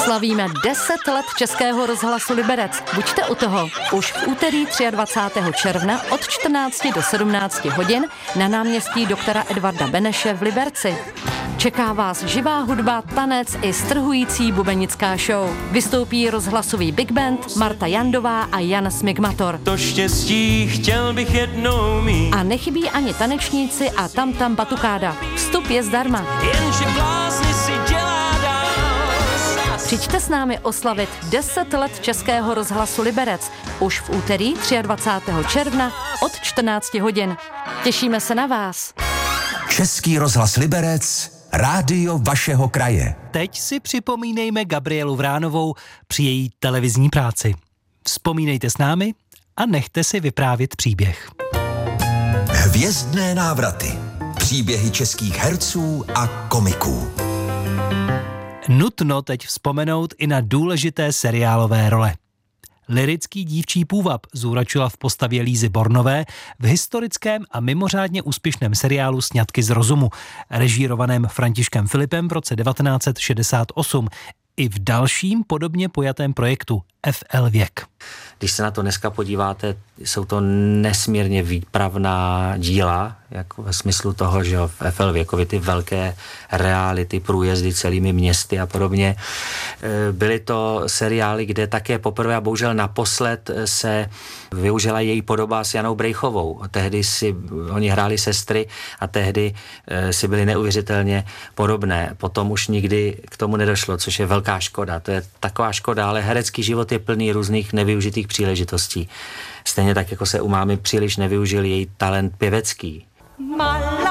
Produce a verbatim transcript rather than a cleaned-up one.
Oslavíme deset let Českého rozhlasu Liberec. Buďte u toho. Už v úterý dvacátého třetího června od čtrnácti do sedmnácti hodin na náměstí doktora Edvarda Beneše v Liberci. Čeká vás živá hudba, tanec i strhující bubenická show. Vystoupí rozhlasový big band Marta Jandová a Jan Smigmator. To štěstí chtěl bych jednou mít. A nechybí ani tanečníci a Tam Tam Batukáda. Vstup je zdarma. Jenže blázni si dělá dál. Přijďte s námi oslavit deset let Českého rozhlasu Liberec. Už v úterý dvacátého třetího června od čtrnácti hodin. Těšíme se na vás. Český rozhlas Liberec, rádio vašeho kraje. Teď si připomínejme Gabrielu Vránovou při její televizní práci. Vzpomínejte s námi a nechte si vyprávět příběh. Hvězdné návraty. Příběhy českých herců a komiků. Nutno teď vzpomenout i na důležité seriálové role. Lyrický dívčí půvab zúročila v postavě Lízy Bornové v historickém a mimořádně úspěšném seriálu Sňatky z rozumu, režírovaném Františkem Filipem v roce devatenáct set šedesát osm, i v dalším podobně pojatém projektu F L Věk. Když se na to dneska podíváte, jsou to nesmírně výpravná díla, jako ve smyslu toho, že v F L Věkovi ty velké reality, průjezdy celými městy a podobně. Byly to seriály, kde také poprvé a bohužel naposled se využila její podoba s Janou Brejchovou. Tehdy si oni hráli sestry a tehdy si byly neuvěřitelně podobné. Potom už nikdy k tomu nedošlo, což je velká škoda. To je taková škoda, ale herecký život je plný různých nevyužitých příležitostí. Stejně tak, jako se u mámy příliš nevyužil její talent pěvecký. Mal